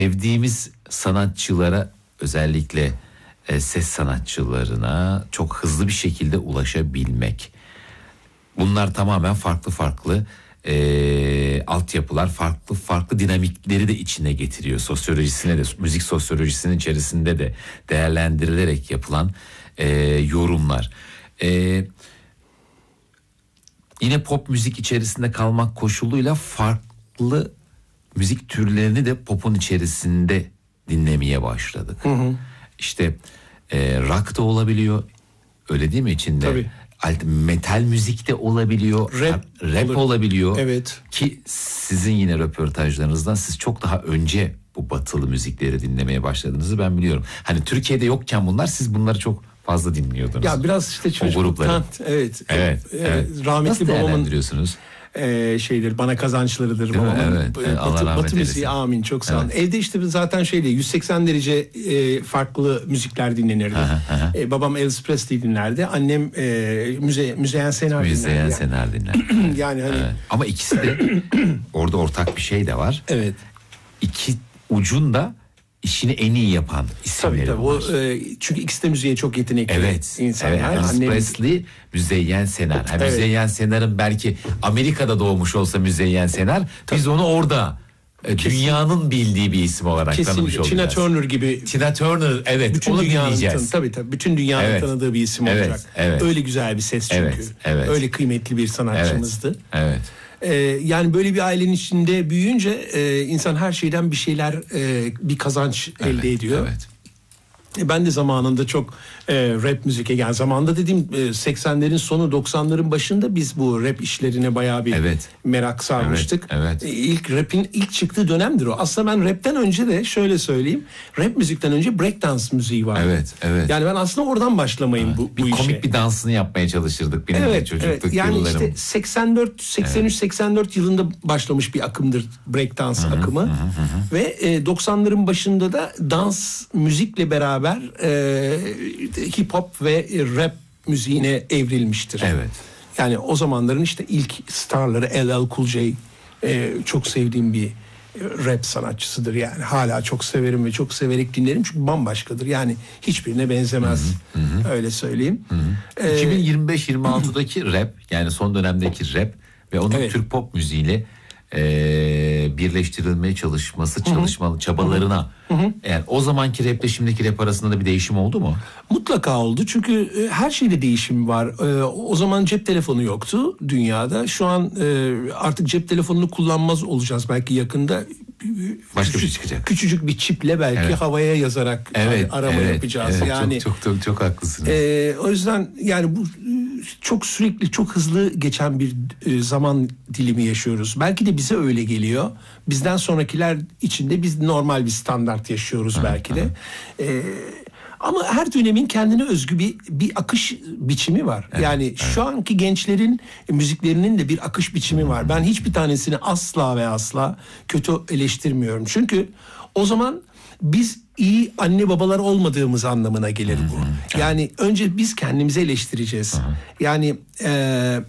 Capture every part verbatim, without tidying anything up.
Sevdiğimiz sanatçılara, özellikle e, ses sanatçılarına çok hızlı bir şekilde ulaşabilmek. Bunlar tamamen farklı farklı e, altyapılar, farklı farklı dinamikleri de içine getiriyor. Sosyolojisine de, müzik sosyolojisinin içerisinde de değerlendirilerek yapılan e, yorumlar. E, yine pop müzik içerisinde kalmak koşuluyla farklı müzik türlerini de popun içerisinde dinlemeye başladık. Hı hı. İşte e, rock da olabiliyor, öyle değil mi içinde? Tabii. Metal müzik de olabiliyor, rap, rap olur. olabiliyor. Evet. Ki sizin yine röportajlarınızdan siz çok daha önce bu batılı müzikleri dinlemeye başladığınızı ben biliyorum. Hani Türkiye'de yokken bunlar, siz bunları çok fazla dinliyordunuz. Ya biraz işte çocukluktan, evet, evet, e, evet. rahmetli Nasıl babamın değerlendiriyorsunuz? E, şeydir, bana kazançlarıdır babamın. Evet, evet. Batı, batı müziği, amin, çok sağ olun. Evet. Evde işte zaten şeyle yüz seksen derece e, farklı müzikler dinlenirdi. Aha, aha. E, babam Elvis Presley dinlerdi. Annem e, müze, Müzeyyen Senar dinlerdi. Müzeyyen Senar dinler. Yani hani. Evet. Ama ikisi de orada ortak bir şey de var. Evet. İki ucunda işini en iyi yapan isimleri tabii, tabii. var. O, e, çünkü ikisi de müziğe çok yetenekli evet, insanlar. Evet, Elvis Annem... Presley, Müzeyyen Senar. Yani evet. Müzeyyen Senar'ın belki Amerika'da doğmuş olsa Müzeyyen Senar, tabii. Biz onu orada Kesin. dünyanın bildiği bir isim olarak Kesin. tanımış olacağız. Tina Turner gibi. Tina Turner, evet. Bütün onu dünyanın dinleyeceğiz. Tan- tabii tabii. Bütün dünyanın evet. tanıdığı bir isim evet. olacak. Evet. Öyle güzel bir ses çünkü. Evet. Evet. Öyle kıymetli bir sanatçımızdı. Evet. evet. Ee, yani böyle bir ailenin içinde büyüyünce e, insan her şeyden bir şeyler, e, bir kazanç evet, elde ediyor. Evet. E, ben de zamanında çok e, rap müzike, yani zamanında dediğim e, seksenlerin sonu doksanların başında biz bu rap işlerine bayağı bir evet. merak sarmıştık. Evet, evet. E, ilk rap'in ilk çıktığı dönemdir o. Aslında ben rapten önce de şöyle söyleyeyim, rap müzikten önce breakdance müziği vardı. Evet, evet. Yani ben aslında oradan başlamayayım evet. bu, bu bir işe. komik bir dansını yapmaya çalışırdık benim evet, de çocukluk evet. Yani yıllarım. işte seksen dört, seksen üç, evet. seksen dört yılında başlamış bir akımdır breakdance hı-hı, akımı. Hı-hı, hı. Ve e, doksanların başında da dans müzikle beraber e, hip hop ve rap müziğine evrilmiştir. Evet. Yani o zamanların işte ilk starları L L Cool J e, çok sevdiğim bir rap sanatçısıdır yani. Hala çok severim ve çok severek dinlerim çünkü bambaşkadır. Yani hiçbirine benzemez. Hı hı. Öyle söyleyeyim. Hı hı. Ee, iki bin yirmi beş yirmi altıdaki rap, yani son dönemdeki rap ve onun evet. Türk pop müziğiyle e, birleştirilmeye çalışması, çalışmalı çabalarına. Hı hı. Yani o zamanki raple şimdiki rap arasında da bir değişim oldu mu? Mutlaka oldu çünkü her şeyde değişim var. O zaman cep telefonu yoktu dünyada. Şu an artık cep telefonunu kullanmaz olacağız belki yakında. Başka küçük, bir şey çıkacak. Küçücük bir çiple belki evet. havaya yazarak evet, arama evet, yapacağız. Evet, yani çok, çok çok çok haklısınız. E, o yüzden yani bu çok sürekli çok hızlı geçen bir e, zaman dilimi yaşıyoruz. Belki de bize öyle geliyor. Bizden sonrakiler içinde biz normal bir standart yaşıyoruz hı, belki de. E, ama her dönemin kendine özgü bir bir akış biçimi var. Evet, yani evet. şu anki gençlerin müziklerinin de bir akış biçimi var. Ben hiçbir tanesini asla ve asla kötü eleştirmiyorum. Çünkü o zaman biz iyi anne babalar olmadığımız anlamına gelir bu. Yani önce biz kendimizi eleştireceğiz. Yani eee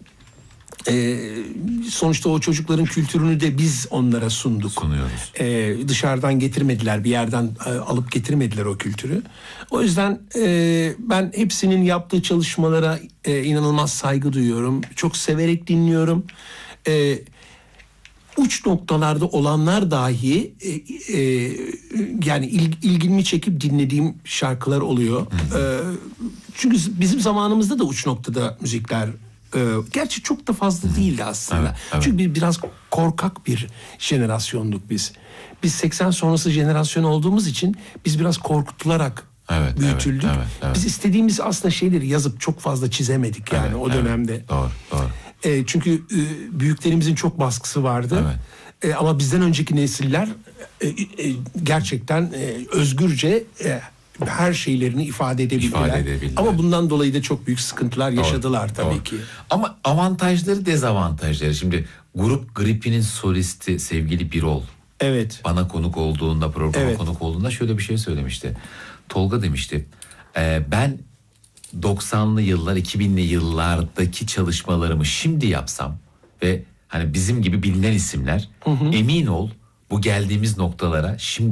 Ee, sonuçta o çocukların kültürünü de biz onlara sunduk. Sunuyoruz. Ee, dışarıdan getirmediler, bir yerden e, alıp getirmediler o kültürü. O yüzden e, ben hepsinin yaptığı çalışmalara e, inanılmaz saygı duyuyorum. Çok severek dinliyorum. E, uç noktalarda olanlar dahi e, e, yani il, ilgimi çekip dinlediğim şarkılar oluyor. E, çünkü bizim zamanımızda da uç noktada müzikler gerçi çok da fazla değildi aslında. Evet, evet. Çünkü biz biraz korkak bir jenerasyonduk biz. Biz seksen sonrası jenerasyon olduğumuz için biz biraz korkutularak evet, büyütüldük. Evet, evet, evet. Biz istediğimiz aslında şeyleri yazıp çok fazla çizemedik yani evet, o dönemde. Evet, doğru, doğru. E, çünkü e, büyüklerimizin çok baskısı vardı. Evet. E, ama bizden önceki nesiller e, e, gerçekten e, özgürce e, her şeylerini ifade edebildiler. İfade edebildiler. Ama bundan dolayı da çok büyük sıkıntılar yaşadılar doğru, tabii doğru. ki. Ama avantajları, dezavantajları. Şimdi Grup Gripi'nin solisti sevgili Birol. Evet. Bana konuk olduğunda, programa evet. konuk olduğunda şöyle bir şey söylemişti. Tolga demişti. E, ben doksanlı yıllar, iki binli yıllardaki çalışmalarımı şimdi yapsam ve hani bizim gibi bilinen isimler hı hı. emin ol bu geldiğimiz noktalara şimdi